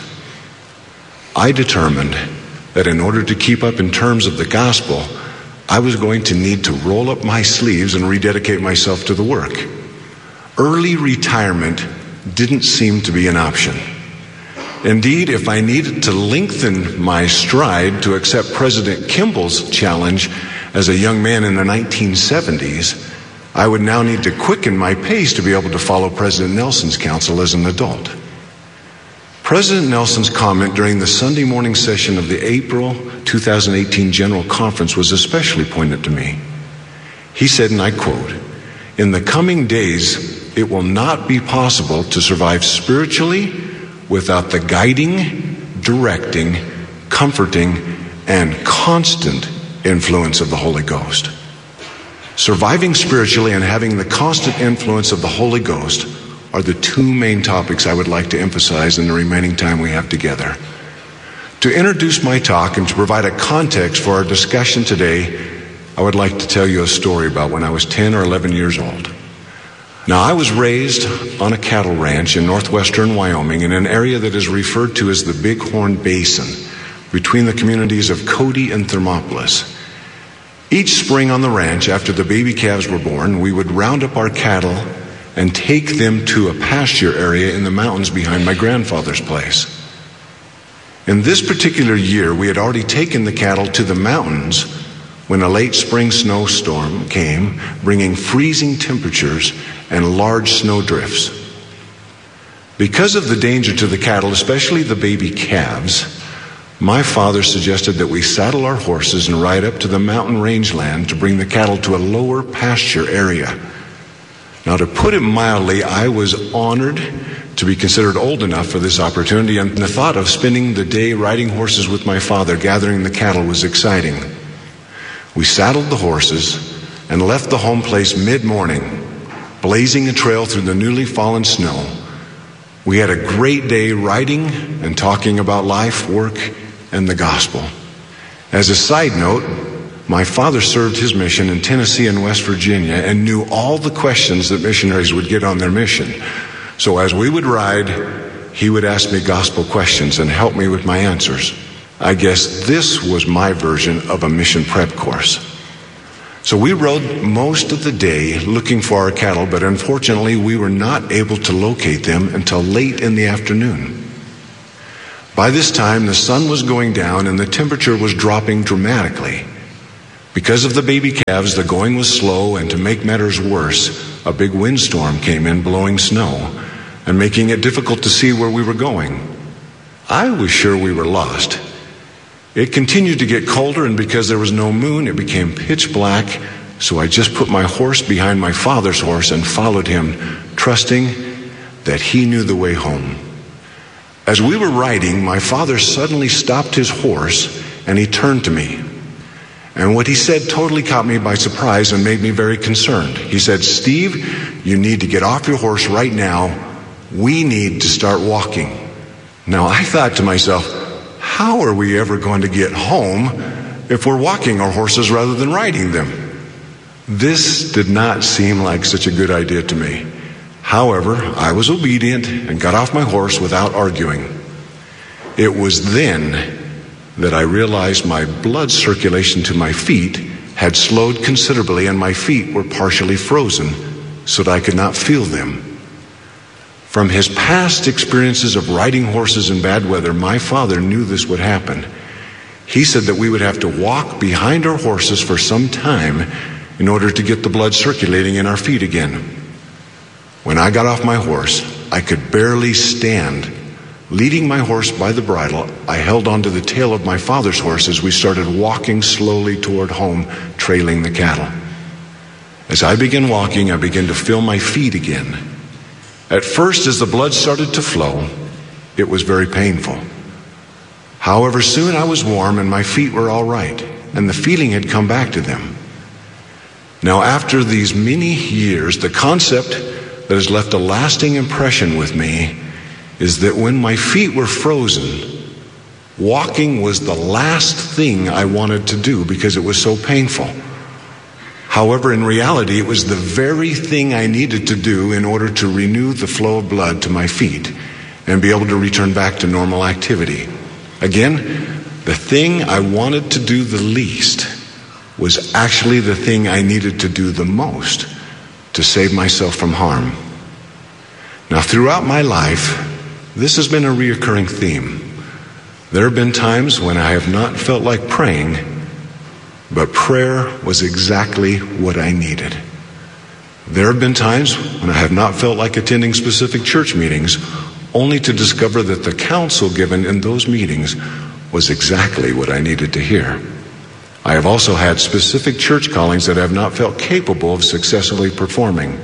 I determined that in order to keep up in terms of the gospel, I was going to need to roll up my sleeves and rededicate myself to the work. Early retirement didn't seem to be an option. Indeed, if I needed to lengthen my stride to accept President Kimball's challenge as a young man in the 1970s, I would now need to quicken my pace to be able to follow President Nelson's counsel as an adult. President Nelson's comment during the Sunday morning session of the April 2018 General Conference was especially poignant to me. He said, and I quote, "In the coming days, it will not be possible to survive spiritually without the guiding, directing, comforting, and constant influence of the Holy Ghost." Surviving spiritually and having the constant influence of the Holy Ghost are the two main topics I would like to emphasize in the remaining time we have together. To introduce my talk and to provide a context for our discussion today, I would like to tell you a story about when I was 10 or 11 years old. Now, I was raised on a cattle ranch in northwestern Wyoming in an area that is referred to as the Bighorn Basin, between the communities of Cody and Thermopolis. Each spring on the ranch, after the baby calves were born, we would round up our cattle and take them to a pasture area in the mountains behind my grandfather's place. In this particular year, we had already taken the cattle to the mountains when a late spring snowstorm came, bringing freezing temperatures and large snow drifts. Because of the danger to the cattle, especially the baby calves, my father suggested that we saddle our horses and ride up to the mountain rangeland to bring the cattle to a lower pasture area. Now, to put it mildly, I was honored to be considered old enough for this opportunity, and the thought of spending the day riding horses with my father, gathering the cattle, was exciting. We saddled the horses and left the home place mid-morning, blazing a trail through the newly fallen snow. We had a great day riding and talking about life, work, and the gospel. As a side note, my father served his mission in Tennessee and West Virginia and knew all the questions that missionaries would get on their mission. So as we would ride, he would ask me gospel questions and help me with my answers. I guess this was my version of a mission prep course. So we rode most of the day looking for our cattle, but unfortunately we were not able to locate them until late in the afternoon. By this time, the sun was going down and the temperature was dropping dramatically. Because of the baby calves, the going was slow, and to make matters worse, a big windstorm came in blowing snow and making it difficult to see where we were going. I was sure we were lost. It continued to get colder, and because there was no moon, it became pitch black, so I just put my horse behind my father's horse and followed him, trusting that he knew the way home. As we were riding, my father suddenly stopped his horse and he turned to me. And what he said totally caught me by surprise and made me very concerned. He said, "Steve, you need to get off your horse right now. We need to start walking." Now, I thought to myself, how are we ever going to get home if we're walking our horses rather than riding them? This did not seem like such a good idea to me. However, I was obedient and got off my horse without arguing. It was then that I realized my blood circulation to my feet had slowed considerably, and my feet were partially frozen so that I could not feel them. From his past experiences of riding horses in bad weather, my father knew this would happen. He said that we would have to walk behind our horses for some time in order to get the blood circulating in our feet again. When I got off my horse, I could barely stand. Leading my horse by the bridle, I held onto the tail of my father's horse as we started walking slowly toward home, trailing the cattle. As I began walking, I began to feel my feet again. At first, as the blood started to flow, it was very painful. However, soon I was warm and my feet were all right, and the feeling had come back to them. Now, after these many years, the concept that has left a lasting impression with me is that when my feet were frozen, walking was the last thing I wanted to do because it was so painful. However, in reality, it was the very thing I needed to do in order to renew the flow of blood to my feet and be able to return back to normal activity. Again, the thing I wanted to do the least was actually the thing I needed to do the most to save myself from harm. Now, throughout my life, this has been a reoccurring theme. There have been times when I have not felt like praying, but prayer was exactly what I needed. There have been times when I have not felt like attending specific church meetings, only to discover that the counsel given in those meetings was exactly what I needed to hear. I have also had specific church callings that I have not felt capable of successfully performing.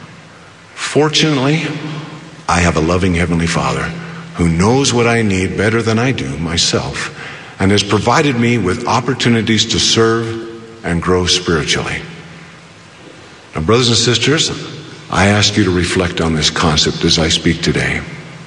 Fortunately, I have a loving Heavenly Father who knows what I need better than I do myself and has provided me with opportunities to serve and grow spiritually. Now, brothers and sisters, I ask you to reflect on this concept as I speak today.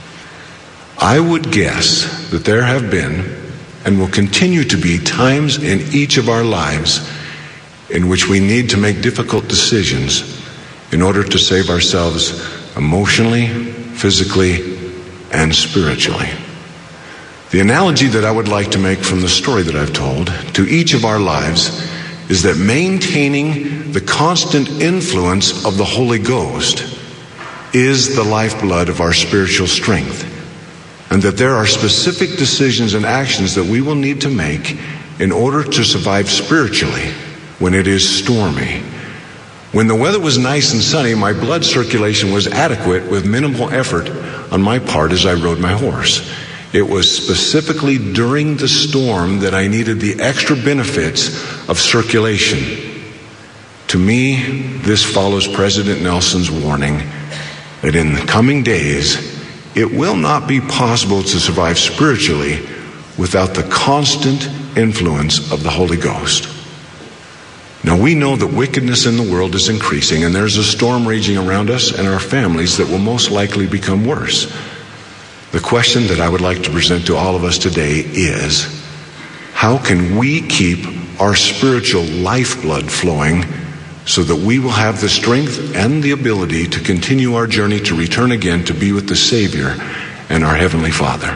I would guess that there have been and will continue to be times in each of our lives in which we need to make difficult decisions in order to save ourselves emotionally, physically, and spiritually. The analogy that I would like to make from the story that I've told to each of our lives is that maintaining the constant influence of the Holy Ghost is the lifeblood of our spiritual strength, and that there are specific decisions and actions that we will need to make in order to survive spiritually when it is stormy. When the weather was nice and sunny, my blood circulation was adequate with minimal effort on my part as I rode my horse. It was specifically during the storm that I needed the extra benefits of circulation. To me, this follows President Nelson's warning that in the coming days, it will not be possible to survive spiritually without the constant influence of the Holy Ghost. Now, we know that wickedness in the world is increasing, and there's a storm raging around us and our families that will most likely become worse. The question that I would like to present to all of us today is, how can we keep our spiritual lifeblood flowing so that we will have the strength and the ability to continue our journey to return again to be with the Savior and our Heavenly Father?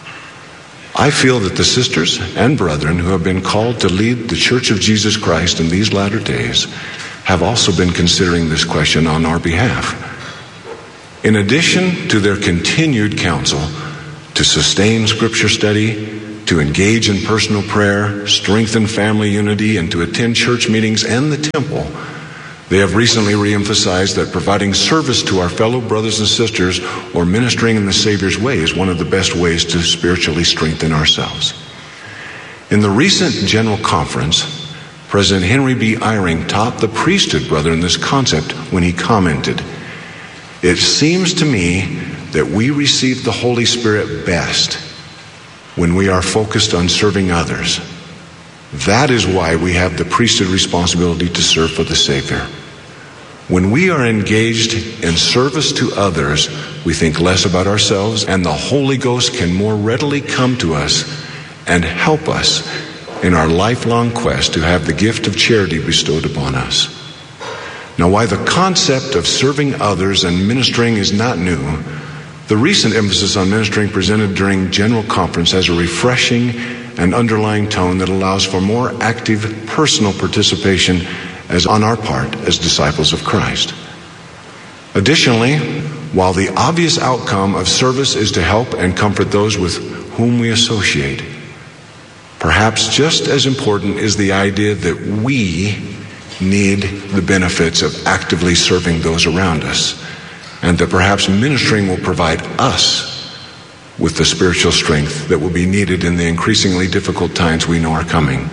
I feel that the sisters and brethren who have been called to lead the Church of Jesus Christ in these latter days have also been considering this question on our behalf. In addition to their continued counsel to sustain Scripture study, to engage in personal prayer, strengthen family unity, and to attend church meetings and the temple, they have recently reemphasized that providing service to our fellow brothers and sisters or ministering in the Savior's way is one of the best ways to spiritually strengthen ourselves. In the recent General Conference, President Henry B. Eyring taught the priesthood brethren this concept when he commented, "It seems to me that we receive the Holy Spirit best when we are focused on serving others. That is why we have the priesthood responsibility to serve for the Savior. When we are engaged in service to others, we think less about ourselves, and the Holy Ghost can more readily come to us and help us in our lifelong quest to have the gift of charity bestowed upon us." Now, while the concept of serving others and ministering is not new, the recent emphasis on ministering presented during General Conference has a refreshing and underlying tone that allows for more active personal participation as on our part as disciples of Christ. Additionally, while the obvious outcome of service is to help and comfort those with whom we associate, perhaps just as important is the idea that we need the benefits of actively serving those around us, and that perhaps ministering will provide us with the spiritual strength that will be needed in the increasingly difficult times we know are coming.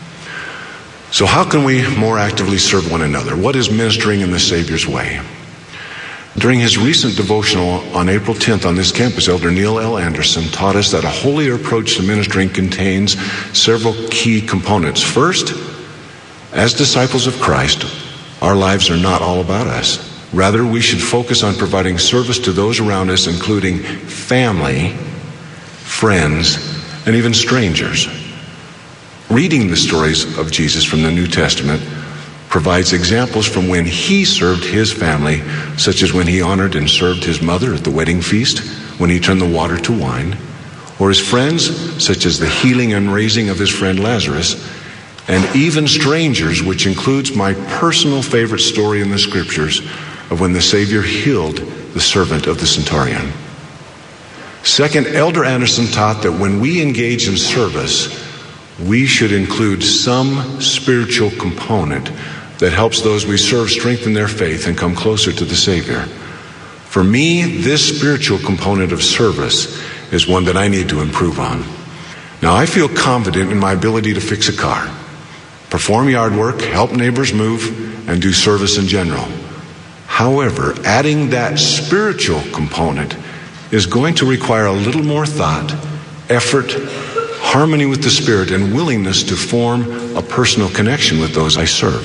So how can we more actively serve one another? What is ministering in the Savior's way? During his recent devotional on April 10th on this campus, Elder Neil L. Anderson taught us that a holier approach to ministering contains several key components. First, as disciples of Christ, our lives are not all about us. Rather, we should focus on providing service to those around us, including family, friends, and even strangers. Reading the stories of Jesus from the New Testament provides examples from when he served his family, such as when he honored and served his mother at the wedding feast, when he turned the water to wine, or his friends, such as the healing and raising of his friend Lazarus, and even strangers, which includes my personal favorite story in the Scriptures of when the Savior healed the servant of the centurion. Second, Elder Anderson taught that when we engage in service, we should include some spiritual component that helps those we serve strengthen their faith and come closer to the Savior. For me, this spiritual component of service is one that I need to improve on. Now, I feel confident in my ability to fix a car, perform yard work, help neighbors move, and do service in general. However, adding that spiritual component is going to require a little more thought, effort, harmony with the Spirit, and willingness to form a personal connection with those I serve.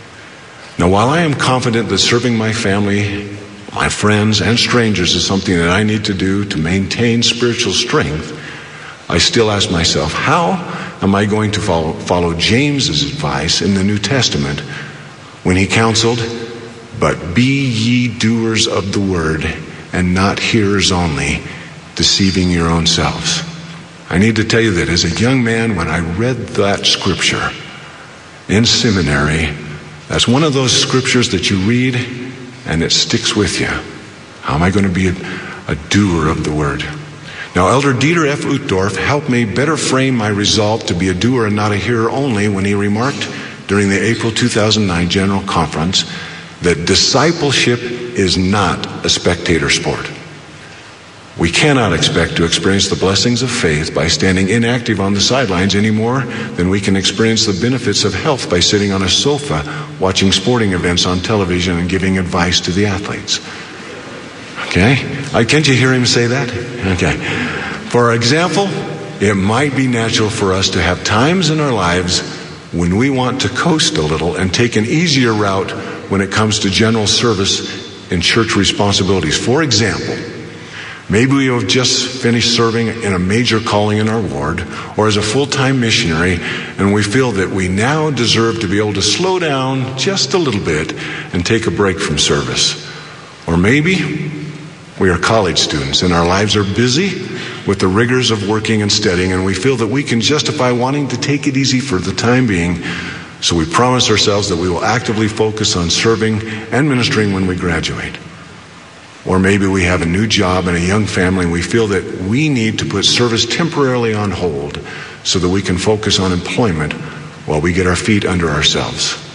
Now, while I am confident that serving my family, my friends, and strangers is something that I need to do to maintain spiritual strength, I still ask myself, how am I going to follow James's advice in the New Testament when he counseled, "But be ye doers of the word, and not hearers only, deceiving your own selves"? I need to tell you that as a young man, when I read that scripture in seminary, that's one of those scriptures that you read and it sticks with you. How am I going to be a doer of the word? Now, Elder Dieter F. Uchtdorf helped me better frame my resolve to be a doer and not a hearer only when he remarked during the April 2009 General Conference that discipleship is not a spectator sport. We cannot expect to experience the blessings of faith by standing inactive on the sidelines any more than we can experience the benefits of health by sitting on a sofa watching sporting events on television and giving advice to the athletes. Okay? Can't you hear him say that? Okay. For example, it might be natural for us to have times in our lives when we want to coast a little and take an easier route when it comes to general service and church responsibilities. For example, maybe we have just finished serving in a major calling in our ward or as a full-time missionary, and we feel that we now deserve to be able to slow down just a little bit and take a break from service. Or maybe we are college students and our lives are busy with the rigors of working and studying, and we feel that we can justify wanting to take it easy for the time being, so we promise ourselves that we will actively focus on serving and ministering when we graduate. Or maybe we have a new job and a young family, and we feel that we need to put service temporarily on hold so that we can focus on employment while we get our feet under ourselves.